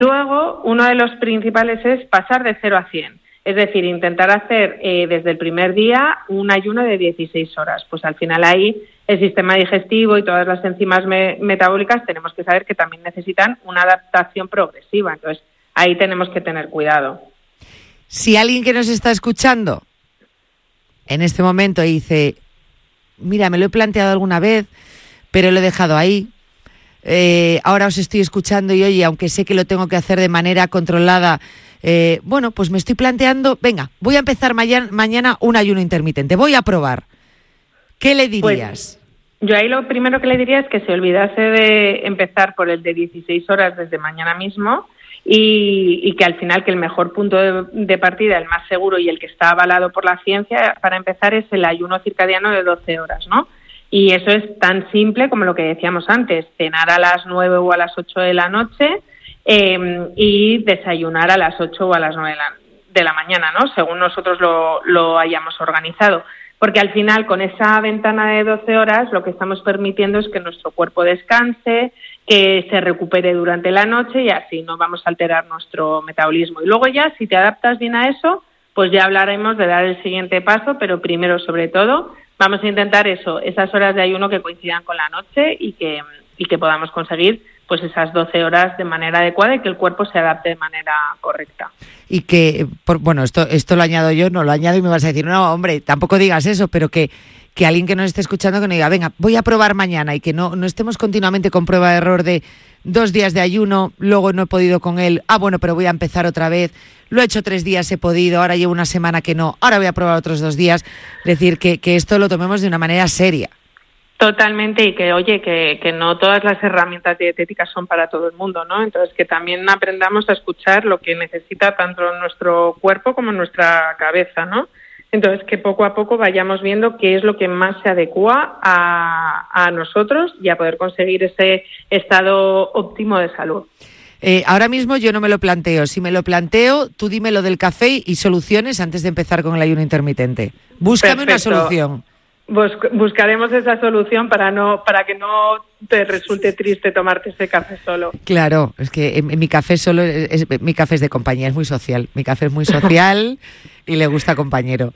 Luego, uno de los principales es pasar de 0 a 100. Es decir, intentar hacer desde el primer día un ayuno de 16 horas. Pues al final ahí el sistema digestivo y todas las enzimas metabólicas tenemos que saber que también necesitan una adaptación progresiva. Entonces ahí tenemos que tener cuidado. Si alguien que nos está escuchando en este momento dice, mira, me lo he planteado alguna vez, pero lo he dejado ahí, ahora os estoy escuchando y oye, aunque sé que lo tengo que hacer de manera controlada, bueno, pues me estoy planteando, venga, voy a empezar mañana un ayuno intermitente, voy a probar. ¿Qué le dirías? Pues, yo ahí lo primero que le diría es que se olvidase de empezar por el de 16 horas desde mañana mismo y que al final que el mejor punto de partida, el más seguro y el que está avalado por la ciencia para empezar es el ayuno circadiano de 12 horas, ¿no? Y eso es tan simple como lo que decíamos antes, cenar a las 9 o a las 8 de la noche, y desayunar a las 8 o a las 9 de la mañana, ¿no? Según nosotros lo hayamos organizado. Porque al final, con esa ventana de 12 horas, lo que estamos permitiendo es que nuestro cuerpo descanse, que se recupere durante la noche y así no vamos a alterar nuestro metabolismo. Y luego ya, si te adaptas bien a eso, pues ya hablaremos de dar el siguiente paso, pero primero, sobre todo, vamos a intentar esas horas de ayuno que coincidan con la noche y que podamos conseguir pues esas 12 horas de manera adecuada y que el cuerpo se adapte de manera correcta. Y que, bueno, esto lo añado yo, no lo añado y me vas a decir, no, hombre, tampoco digas eso, pero que alguien que nos esté escuchando que nos diga, venga, voy a probar mañana y que no estemos continuamente con prueba de error de 2 días de ayuno, luego no he podido con él, bueno, pero voy a empezar otra vez, lo he hecho 3 días, he podido, ahora llevo una semana que no, ahora voy a probar otros 2 días. Es decir, que esto lo tomemos de una manera seria. Totalmente, y que, oye, que no todas las herramientas dietéticas son para todo el mundo, ¿no? Entonces, que también aprendamos a escuchar lo que necesita tanto nuestro cuerpo como nuestra cabeza, ¿no? Entonces, que poco a poco vayamos viendo qué es lo que más se adecua a nosotros y a poder conseguir ese estado óptimo de salud. Ahora mismo yo no me lo planteo. Si me lo planteo, tú dime lo del café y soluciones antes de empezar con el ayuno intermitente. Búscame Perfecto. Una solución. Buscaremos esa solución para que no te resulte triste tomarte ese café solo. Claro, es que mi café mi café es de compañía, es muy social. Mi café es muy social y le gusta compañero.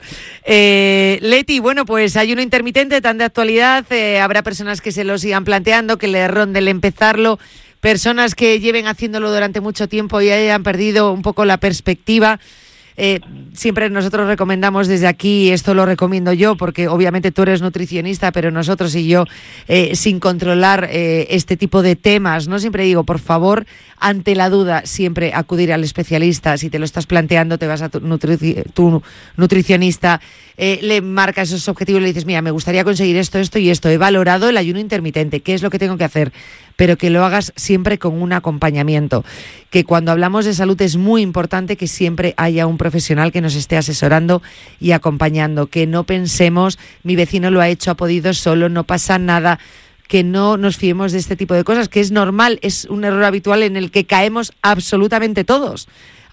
Leti, bueno, pues ayuno intermitente tan de actualidad. Habrá personas que se lo sigan planteando, que le ronde el empezarlo, personas que lleven haciéndolo durante mucho tiempo y hayan perdido un poco la perspectiva. Siempre nosotros recomendamos desde aquí, esto lo recomiendo yo porque obviamente tú eres nutricionista, pero nosotros y yo sin controlar este tipo de temas, no siempre digo, por favor, ante la duda siempre acudir al especialista. Si te lo estás planteando, te vas a tu nutricionista, le marca esos objetivos y le dices, mira, me gustaría conseguir esto y esto, he valorado el ayuno intermitente, ¿qué es lo que tengo que hacer? Pero que lo hagas siempre con un acompañamiento, que cuando hablamos de salud es muy importante que siempre haya un profesional que nos esté asesorando y acompañando, que no pensemos, mi vecino lo ha hecho, ha podido solo, no pasa nada, que no nos fiemos de este tipo de cosas, que es normal, es un error habitual en el que caemos absolutamente todos,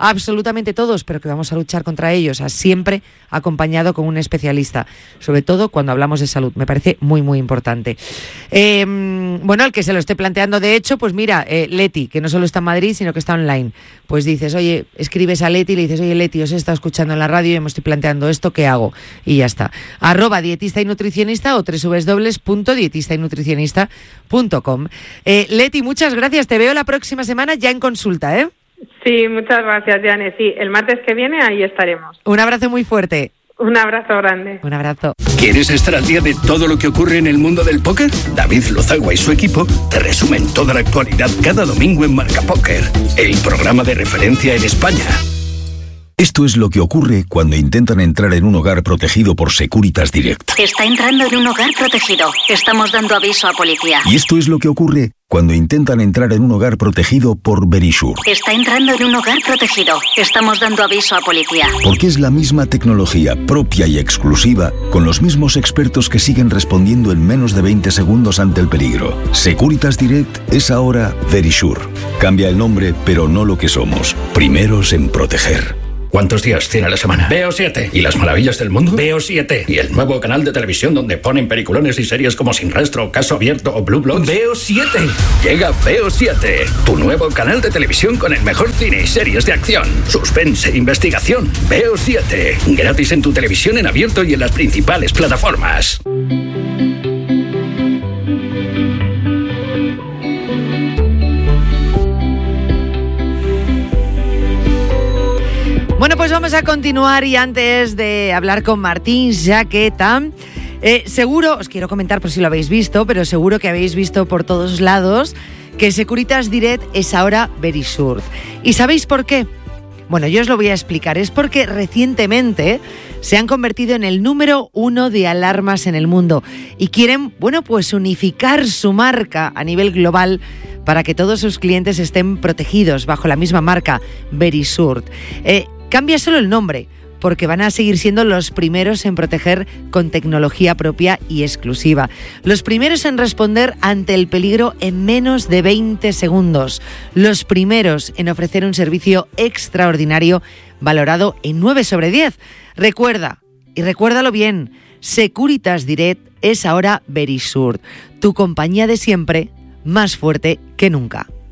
pero que vamos a luchar contra ellos, siempre acompañado con un especialista, sobre todo cuando hablamos de salud. Me parece muy, muy importante. Bueno, el que se lo esté planteando, de hecho, pues mira, Leti, que no solo está en Madrid, sino que está online, pues dices, oye, escribes a Leti y le dices, oye, Leti, os he estado escuchando en la radio y me estoy planteando esto, ¿qué hago? Y ya está. @dietista y nutricionista o www.dietistaynutricionista.com. Leti, muchas gracias. Te veo la próxima semana ya en consulta, ¿eh? Sí, muchas gracias, Jane. Sí, el martes que viene ahí estaremos. Un abrazo muy fuerte. Un abrazo grande. Un abrazo. ¿Quieres estar al día de todo lo que ocurre en el mundo del póker? David Lozagua y su equipo te resumen toda la actualidad cada domingo en Marca Póker, el programa de referencia en España. Esto es lo que ocurre cuando intentan entrar en un hogar protegido por Securitas Direct. Está entrando en un hogar protegido. Estamos dando aviso a policía. Y esto es lo que ocurre cuando intentan entrar en un hogar protegido por Verisure. Está entrando en un hogar protegido. Estamos dando aviso a policía. Porque es la misma tecnología propia y exclusiva, con los mismos expertos que siguen respondiendo en menos de 20 segundos ante el peligro. Securitas Direct es ahora Verisure. Cambia el nombre, pero no lo que somos. Primeros en proteger. ¿Cuántos días tiene la semana? Veo 7. ¿Y las maravillas del mundo? Veo 7. ¿Y el nuevo canal de televisión donde ponen peliculones y series como Sin Rastro, Caso Abierto o Blue Bloods? Veo 7. Llega Veo 7, tu nuevo canal de televisión con el mejor cine y series de acción, suspense e investigación. Veo 7. Gratis en tu televisión en abierto y en las principales plataformas. Bueno, pues vamos a continuar y antes de hablar con Martín Jaqueta, seguro, os quiero comentar por si lo habéis visto, pero seguro que habéis visto por todos lados que Securitas Direct es ahora Verisure. ¿Y sabéis por qué? Bueno, yo os lo voy a explicar. Es porque recientemente se han convertido en el número 1 de alarmas en el mundo y quieren, bueno, pues unificar su marca a nivel global para que todos sus clientes estén protegidos bajo la misma marca, Verisure. Cambia solo el nombre, porque van a seguir siendo los primeros en proteger con tecnología propia y exclusiva. Los primeros en responder ante el peligro en menos de 20 segundos. Los primeros en ofrecer un servicio extraordinario valorado en 9 sobre 10. Recuerda, y recuérdalo bien, Securitas Direct es ahora Verisure, tu compañía de siempre, más fuerte que nunca.